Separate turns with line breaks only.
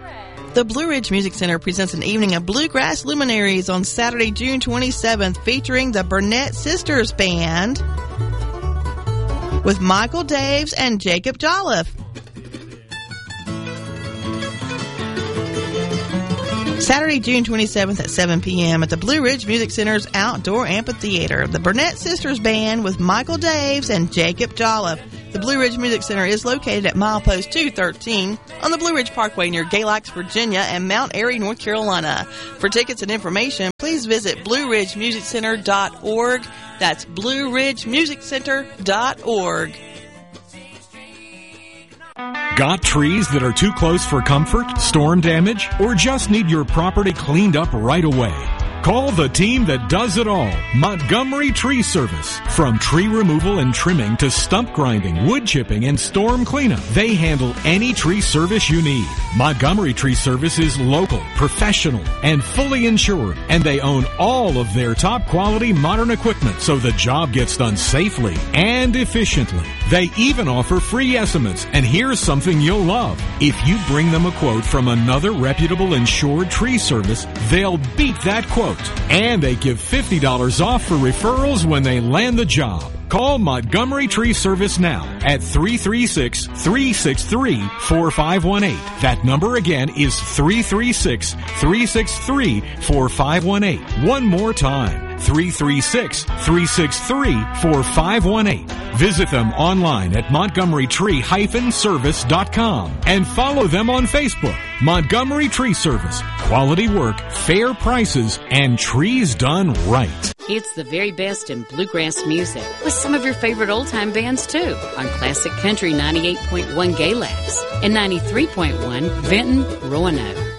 The Blue Ridge Music Center presents an evening of bluegrass luminaries on Saturday, June 27th, featuring the Burnett Sisters Band with Michael Daves and Jacob Jolliffe. Saturday, June 27th at 7 p.m. at the Blue Ridge Music Center's Outdoor Amphitheater. The Burnett Sisters Band with Michael Daves and Jacob Jolliffe. The Blue Ridge Music Center is located at milepost 213 on the Blue Ridge Parkway near Galax, Virginia and Mount Airy, North Carolina. For tickets and information, please visit BlueRidgeMusicCenter.org. That's BlueRidgeMusicCenter.org.
Got trees that are too close for comfort, storm damage, or just need your property cleaned up right away? Call the team that does it all, Montgomery Tree Service. From tree removal and trimming to stump grinding, wood chipping, and storm cleanup, they handle any tree service you need. Montgomery Tree Service is local, professional, and fully insured, and they own all of their top quality modern equipment so the job gets done safely and efficiently. They even offer free estimates, and here's something you'll love. If you bring them a quote from another reputable insured tree service, they'll beat that quote. And they give $50 off for referrals when they land the job. Call Montgomery Tree Service now at 336-363-4518. That number again is 336-363-4518. One more time, 336-363-4518. Visit them online at montgomerytree-service.com and follow them on Facebook. Montgomery Tree Service. Quality work, fair prices, and trees done right.
It's the very best in bluegrass music with some of your favorite old-time bands, too, on Classic Country 98.1 Galax and 93.1 Benton, Roanoke.